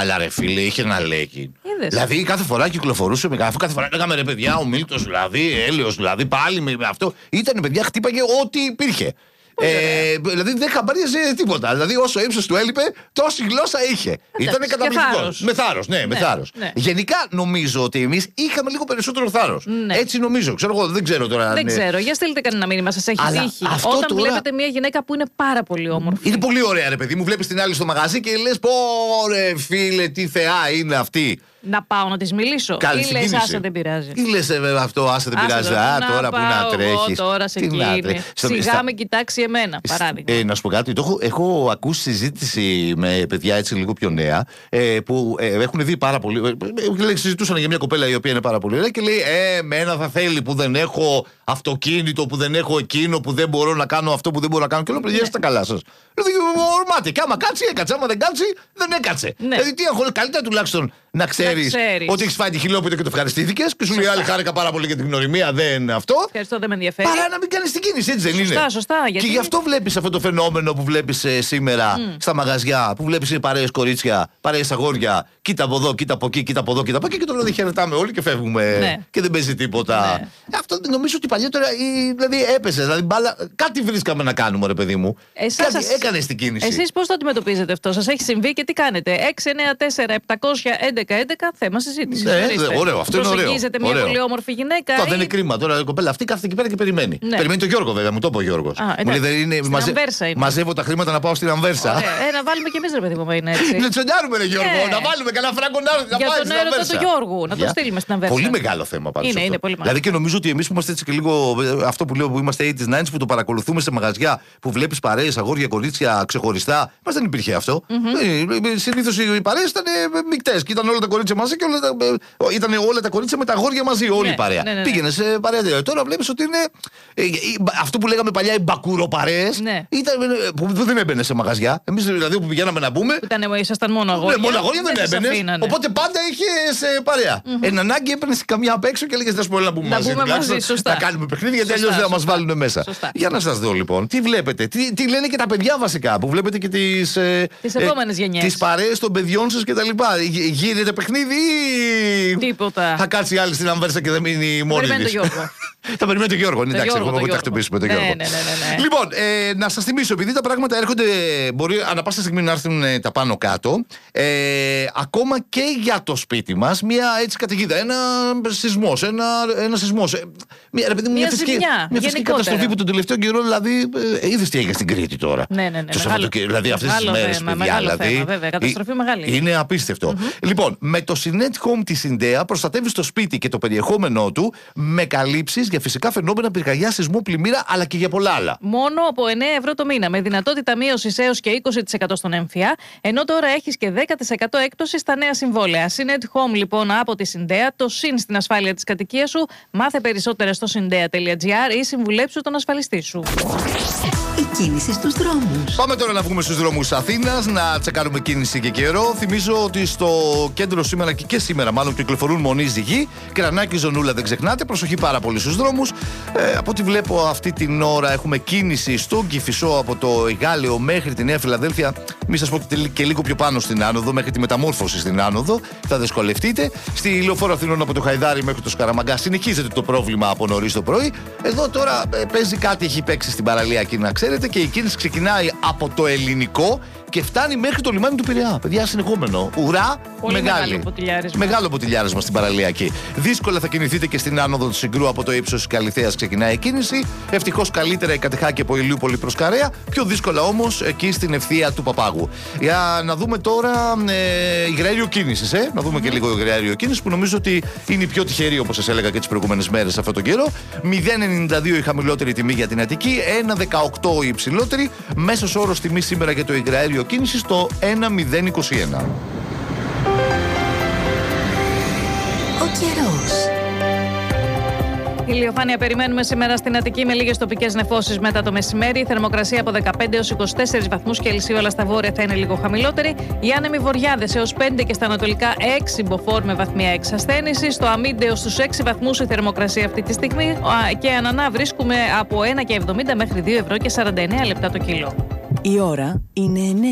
Αλλά ρε φίλε, είχε ένα λέκι. Δηλαδή κάθε φορά κυκλοφορούσε με κάθε φορά λέγαμε ρε παιδιά, ο Μίλτος δηλαδή, Έλεος δηλαδή, πάλι με αυτό. Ήταν παιδιά, χτύπαγε ό,τι υπήρχε. Δηλαδή δεν χαμπάριαζε τίποτα. Δηλαδή όσο ύψος του έλειπε, τόση γλώσσα είχε. Ήταν καταπληκτικός. Με θάρρος, ναι, με θάρρος. Γενικά νομίζω ότι εμείς είχαμε λίγο περισσότερο θάρρος. Έτσι νομίζω. Ξέρω εγώ, δεν ξέρω τώρα. Δεν ξέρω. Για στείλτε κανένα μήνυμα, σας έχει τύχει. Όταν βλέπετε μια γυναίκα που είναι πάρα πολύ όμορφη. Είναι πολύ ωραία, ρε παιδί μου. Βλέπεις την άλλη στο μαγαζί και λες, πω ρε φίλε, τι θεά είναι αυτή. Να πάω να της μιλήσω. Ή λες, άσε δεν πειράζει. Ή λες αυτό, άσε δεν πειράζει. Τώρα που να τρέχεις. Τώρα σε εκείνη. Σιγά με κοιτάξει εμένα, παράδειγμα. Να σου πω κάτι. Έχω ακούσει συζήτηση με παιδιά έτσι λίγο πιο νέα που έχουν δει πάρα πολύ. Συζητούσαν για μια κοπέλα η οποία είναι πάρα πολύ ωραία και λέει: εμένα θα θέλει που δεν έχω αυτοκίνητο, που δεν έχω εκείνο, που δεν μπορώ να κάνω αυτό που δεν μπορώ να κάνω. Και λέω: παιδιά, στα καλά σας. Δηλαδή, ορμάτε. Και άμα κάτσει, έκατσε. Άμα δεν κάτσει, δεν έκατσε. Δηλαδή, τι έχω, καλύτερα τουλάχιστον να ξέρεις ότι έχεις φάει τη χιλόπιτα και το ευχαριστήθηκες και σου λέει άλλη χάρηκα πάρα πολύ για την γνωριμία, δεν αυτό. Ευχαριστώ, δεν με ενδιαφέρει. Παρά να μην κάνεις την κίνηση, έτσι δεν είναι. Σωστά. Και γι' αυτό βλέπεις αυτό το φαινόμενο που βλέπεις σήμερα στα μαγαζιά, που βλέπεις παρέες κορίτσια, παρέες αγόρια, κοίτα από εδώ, κοίτα από εκεί, κοίτα από εδώ, κοίτα από εκεί και τώρα δεν χαιρετάμε όλοι και φεύγουμε και δεν παίζει τίποτα. Αυτό νομίζω ότι παλιότερα δηλαδή έπαιζε. Δηλαδή μπάλα, κάτι βρίσκαμε να κάνουμε, ρε παιδί μου. Έκανες την κίνηση. Εσείς πώς το αντιμετωπίζετε αυτό, σας έχει συμβεί και τι κάνετε? 694-700-1111 θέμα συζήτηση. Ωραίο, αυτό είναι ωραίο. Προσεγγίζετε μια πολύ όμορφη γυναίκα. Δεν είναι κρίμα τώρα. Η κοπέλα αυτή κάθεται εκεί πέρα και περιμένει. Περιμένει τον Γιώργο, βέβαια, μου το είπε ο Γιώργος. Μαζεύω τα χρήματα να πάω στην Ανβέρσα. Να βάλουμε κι εμείς, ρε παιδί μου, είναι έτσι. Να τσοντάρουμε, ρε Γιώργο, να βάλουμε κανένα φράγκο να πάει στην Ανβέρσα. Για τον έρωτα του Γιώργου, να το στείλουμε στην Ανβέρσα. Πολύ μεγάλο θέμα πάντως. Είναι πολύ μεγάλο. Δηλαδή και νομίζω ότι εμείς που είμαστε έτσι και λίγο αυτό που λέω που είμαστε 80s, 90s που το παρακολουθούμε σε μαγαζιά που βλέπεις παρέες, αγόρια, κορίτσια ξεχωριστά. Μας δεν υπήρχε αυτό. Συνήθως οι παρέες ήταν μεικτές και ήταν όλα τα κορίτσια μαζί και ήταν όλα τα κορίτσια με τα αγόρια μαζί, όλη η παρέα. Πήγαινε σε παρέα. Τώρα βλέπεις ότι είναι αυτό που λέγαμε παλιά οι μπακουροπαρέες που δεν έμπαινε σε μαγαζιά. Εμείς δηλαδή που πηγαίναμε να μπούμε. Ήσασταν μόνο αγόρια. Μόνο αγόρια δεν έμπαινε. Οπότε πάντα είχε σε παρέα. Εν ανάγκη έπαιρνε καμιά απ' έξω και έλεγε: δεν σου πω να μπούμε μαζί. Να κάνουμε παιχνίδια γιατί αλλιώς δεν θα μας βάλουν μέσα. Για να σας δω λοιπόν, τι βλέπετε, τι λένε και τα παιδιά βασικά που βλέπετε και τις επόμενες γενιές. Τις παρέες των παιδιών σας κτλ. Γίνεται παιχνίδι ή. Τίποτα. Θα κάτσει άλλη στην Ανβέρσα και δεν μείνει μόνη της. Θα περιμένει τον Γιώργο. Εντάξει, εγώ θα χτυπήσουμε τον Γιώργο. Λοιπόν, να σας θυμίσω, επειδή τα πράγματα έρχονται, μπορεί ανά πάσα στιγμή να έρθουν τα πάνω κάτω, ακόμα και για το σπίτι μας, μια έτσι καταιγίδα, ένα σεισμός. Μια φυσική καταστροφή που τον τελευταίο καιρό, δηλαδή, είδες τι έγινε στην Κρήτη τώρα. Δηλαδή αυτές τις μέρες, παιδιά, δηλαδή. Καταστροφή μεγάλη. Είναι απίστευτο. Λοιπόν, με το Synet Home της Συντέα προστατεύει το σπίτι και το περιεχόμενό του με καλύψεις για φυσικά φαινόμενα πυρκαγιά, σεισμό, πλημμύρα αλλά και για πολλά άλλα. Μόνο από 9 ευρώ το μήνα, με δυνατότητα μείωσης έως και 20% στον έμφυα, ενώ τώρα έχεις και 10% έκπτωση στα νέα συμβόλαια. Synet Home λοιπόν από τη Συντέα, το συν στην ασφάλεια της κατοικίας σου. Μάθε περισσότερα στο syndea.gr ή συμβουλέψου τον ασφαλιστή σου. Η κίνηση στους δρόμους. Πάμε τώρα να βγούμε στους δρόμους Αθήνας, να τσεκάρουμε κίνηση και καιρό. Θυμίζω ότι στο κέντρο σήμερα και σήμερα μάλλον κυκλοφορούν μονή ζυγή. Κρανάκι, Ζωνούλα, δεν ξεχνάτε. Προσοχή πάρα πολύ στους δρόμους. Από ό,τι βλέπω αυτή την ώρα έχουμε κίνηση στον Κηφισό από το Εγάλεο μέχρι τη Νέα Φιλαδέλφια. Μη σας πω και λίγο πιο πάνω στην άνοδο, μέχρι τη μεταμόρφωση στην άνοδο. Θα δυσκολευτείτε. Στη Λεωφόρο Αθηνών από το Χαϊδάρι μέχρι το Σκαραμαγκά συνεχίζεται το πρόβλημα από νωρίς το πρωί. Εδώ τώρα παίζει κάτι, έχει παίξει στην παραλιακή να ξέρετε, και η κίνηση ξεκινάει από το Ελληνικό και φτάνει μέχρι το λιμάνι του Πειραιά. Παιδιά, συνεχόμενο. Ουρά, μεγάλο ποτηλιάρισμα στην παραλιακή. Δύσκολα θα κινηθείτε και στην άνοδο του Συγκρού από το ύψος της Καλιθέας ξεκινάει η κίνηση. Ευτυχώς καλύτερα η Κατεχάκη από Ηλιούπολη προς Καρέα. Πιο δύσκολα όμως εκεί στην ευθεία του Παπάγου. Για να δούμε τώρα υγραέριο κίνησης. Να δούμε και λίγο υγραέριο κίνηση που νομίζω ότι είναι η πιο τυχερή, όπως σας έλεγα και τις προηγούμενες μέρες αυτόν τον καιρό. 0,92 η χαμηλότερη τιμή για την Αττική, 1,18 η υψηλότερη. Μέσος όρος τιμή σήμερα για το υγραέριο κίνηση στο 1,021. Ο καιρός. Ηλιοφάνεια περιμένουμε σήμερα στην Αττική με λίγες τοπικές νεφώσεις μετά το μεσημέρι. Η θερμοκρασία από 15 έως 24 βαθμούς Κελσίου, αλλά στα βόρεια θα είναι λίγο χαμηλότερη. Οι άνεμοι βορειάδες έως 5 και στα ανατολικά 6 μποφόρ με βαθμία εξασθένηση. Στο Αμίντε έως τους 6 βαθμούς η θερμοκρασία αυτή τη στιγμή. Και ανανά βρίσκουμε από 1,70 μέχρι 2 ευρώ και 49 λεπτά το κιλό. Η ώρα είναι 9.